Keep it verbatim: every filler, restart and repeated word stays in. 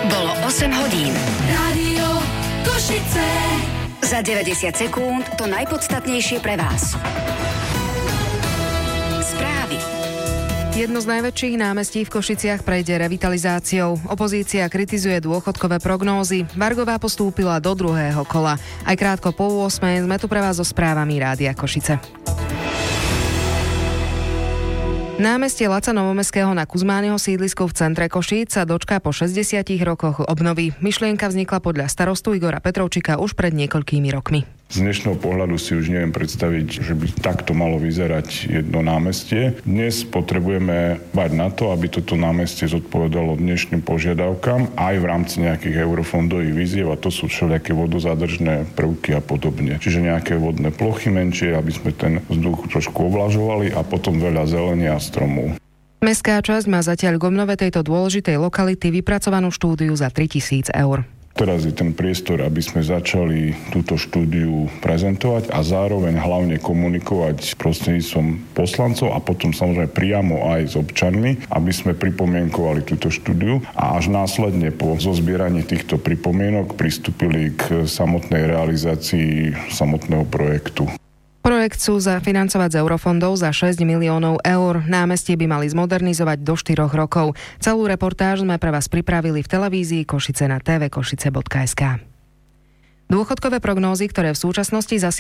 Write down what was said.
Bolo osem hodín. Rádio Košice. Za deväťdesiat sekúnd to najpodstatnejšie pre vás. Správy. Jedno z najväčších námestí v Košiciach prejde revitalizáciou. Opozícia kritizuje dôchodkové prognózy. Vargová postúpila do druhého kola. Aj krátko po ôsmej sme tu pre vás so správami Rádia Košice. Námestie Laca Novomeského na Kuzmáneho sídlisku v centre Košíc sa dočká po šesťdesiatich rokoch obnovy. Myšlienka vznikla podľa starostu Igora Petrovčíka už pred niekoľkými rokmi. Z dnešného pohľadu si už neviem predstaviť, že by takto malo vyzerať jedno námestie. Dnes potrebujeme bať na to, aby toto námestie zodpovedalo dnešným požiadavkám aj v rámci nejakých eurofondových výziev, a to sú všelijaké vodozádržné prvky a podobne. Čiže nejaké vodné plochy menšie, aby sme ten vzduch trošku ovlažovali, a potom veľa zelenia a stromov. Mestská časť má zatiaľ k obnove tejto dôležitej lokality vypracovanú štúdiu za tritisíc eur. Teraz je ten priestor, aby sme začali túto štúdiu prezentovať a zároveň hlavne komunikovať prostredníctvom poslancov a potom samozrejme priamo aj s občanmi, aby sme pripomienkovali túto štúdiu a až následne po zozbieraní týchto pripomienok pristúpili k samotnej realizácii samotného projektu. Projekt chcú zafinancovať z eurofondov za šesť miliónov eur. Námestie by mali zmodernizovať do štyroch rokov. Celú reportáž sme pre vás pripravili v televízii Košice na té vé košice bodka es ká. Dôchodkové prognózy, ktoré v súčasnosti zasiahli